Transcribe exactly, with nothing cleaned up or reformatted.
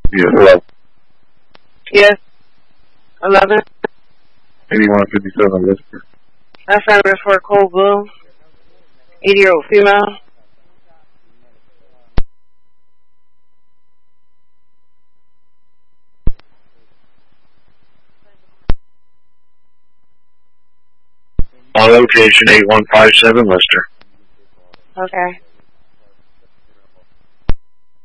Yes. Hello. Yes. eleven. eighty-one fifty-seven Lister. Last number is for Cold Blue. eighty-year-old female. On location eight one five seven Lister. Okay.